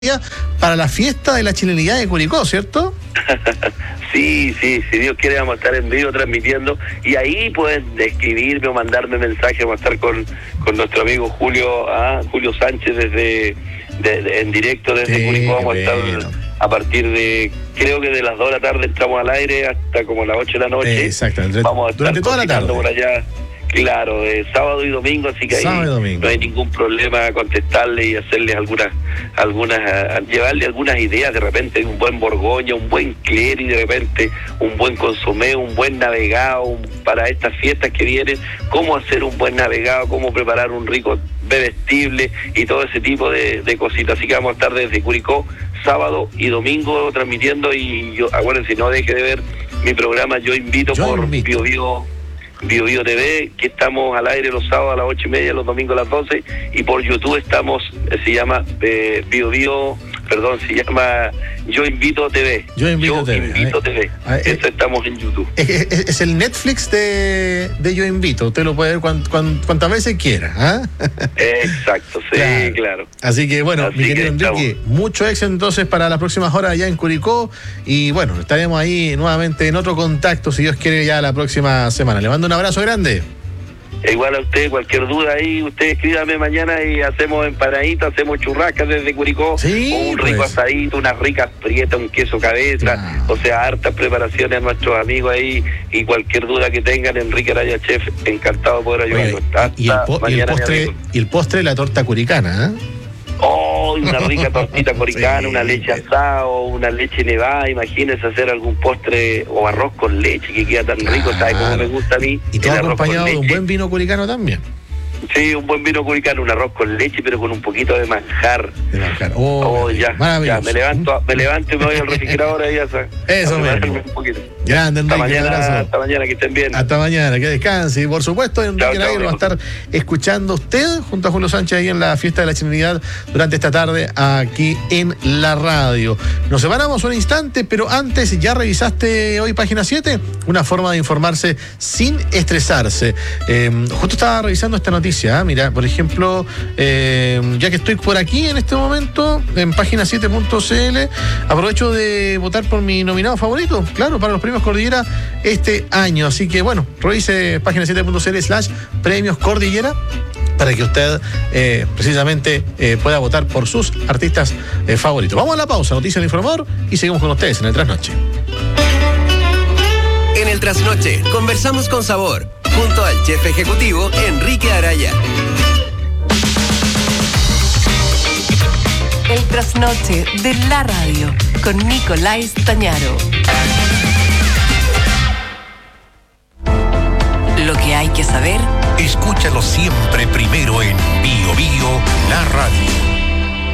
para la fiesta de la chilenidad de Curicó, ¿cierto? Sí, si Dios quiere vamos a estar en vivo transmitiendo y ahí pueden escribirme o mandarme mensajes. Vamos a estar con nuestro amigo Julio Sánchez en directo desde Curicó. Vamos a estar a partir de, creo que de las 2 de la tarde entramos al aire hasta como las 8 de la noche. Exactamente. Vamos a estar durante toda la tarde por allá. Claro, sábado y domingo, así que ahí no hay ningún problema contestarle y hacerles llevarle algunas ideas, de repente un buen Borgoña, un buen Clery, de repente un buen consomé, un buen navegado para estas fiestas que vienen, cómo hacer un buen navegado, cómo preparar un rico bebestible y todo ese tipo de cositas. Así que vamos a estar desde Curicó sábado y domingo transmitiendo, y yo, acuérdense, no deje de ver mi programa Yo Invito por BioBio TV, que estamos al aire los sábados a las 8:30, los domingos a las 12, y por YouTube estamos, se llama Yo Invito TV. Yo Invito TV. Eso estamos en YouTube. Es el Netflix de Yo Invito. Usted lo puede ver cuantas veces quiera. Exacto, sí, claro. Así que bueno, mi querido Enrique, mucho éxito entonces para las próximas horas allá en Curicó. Y bueno, estaremos ahí nuevamente en otro contacto, si Dios quiere, ya la próxima semana. Le mando un abrazo grande. Igual a usted, cualquier duda ahí, usted escríbame mañana y hacemos empanaditas, hacemos churrascas desde Curicó, un rico asadito, unas ricas prietas, un queso cabeza, o sea, hartas preparaciones a nuestros amigos ahí, y cualquier duda que tengan, Enrique Araya Chef, encantado de poder ayudarlos. Y el postre, la torta curicana, una rica tortita coricana, una leche asada o una leche nevada. Imagínense hacer algún postre o arroz con leche que queda tan rico, ¿sabe cómo me gusta a mí? Y todo acompañado de un buen vino curicano también. Sí, un buen vino curicano, un arroz con leche, pero con un poquito de manjar. Ya, me levanto y me voy al refrigerador ahí a eso mismo. Un poquito. Grande, Enrique, hasta mañana, que estén bien. Hasta mañana, que descanse. Y por supuesto, Enrique Araya lo va a estar escuchando usted junto a Julio Sánchez ahí en la fiesta de la chilenidad durante esta tarde aquí en la radio. Nos separamos un instante, pero antes, ¿ya revisaste hoy Página 7? Una forma de informarse sin estresarse. Justo estaba revisando esta noticia. Mira, por ejemplo, ya que estoy por aquí en este momento, en página7.cl, aprovecho de votar por mi nominado favorito, claro, para los premios Cordillera este año. Así que bueno, revise página7.cl/premios Cordillera para que usted precisamente pueda votar por sus artistas favoritos. Vamos a la pausa, Noticias del Informador, y seguimos con ustedes en el Trasnoche. En el Trasnoche conversamos con sabor, junto al chef ejecutivo Enrique Araya. El Trasnoche de la radio, con Nicolás Tañaro. Lo que hay que saber, escúchalo siempre primero en BioBio, la radio.